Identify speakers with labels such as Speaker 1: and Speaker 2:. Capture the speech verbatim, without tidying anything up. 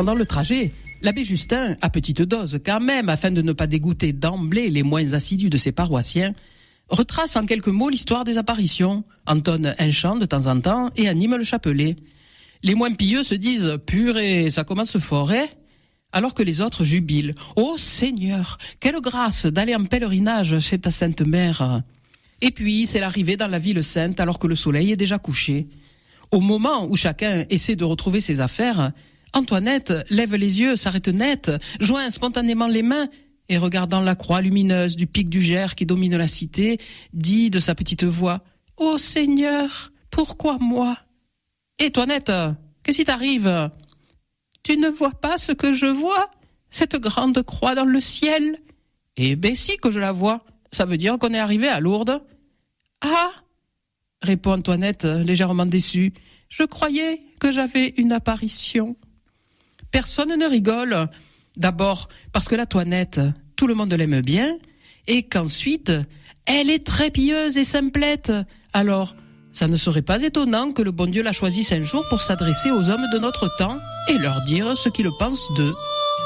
Speaker 1: Pendant le trajet, l'abbé Justin, à petite dose quand même, afin de ne pas dégoûter d'emblée les moins assidus de ses paroissiens, retrace en quelques mots l'histoire des apparitions, entonne un chant de temps en temps et anime le chapelet. Les moins pieux se disent « Purée, ça commence fort, hein ?» alors que les autres jubilent « Oh Seigneur, quelle grâce d'aller en pèlerinage chez ta Sainte Mère !» Et puis, c'est l'arrivée dans la ville sainte alors que le soleil est déjà couché. Au moment où chacun essaie de retrouver ses affaires, Antoinette lève les yeux, s'arrête net, joint spontanément les mains et regardant la croix lumineuse du pic du Gers qui domine la cité, dit de sa petite voix « Ô Seigneur, pourquoi moi ?» « Et Toinette, qu'est-ce qui t'arrive ? Tu ne vois pas ce que je vois ? Cette grande croix dans le ciel ? Eh ben si que je la vois, ça veut dire qu'on est arrivé à Lourdes. » « Ah !» répond Antoinette, légèrement déçue. « Je croyais que j'avais une apparition. » Personne ne rigole. D'abord parce que la Toinette, tout le monde l'aime bien, et qu'ensuite, elle est très pieuse et simplette. Alors, ça ne serait pas étonnant que le bon Dieu la choisisse un jour pour s'adresser aux hommes de notre temps et leur dire ce qu'il pense d'eux.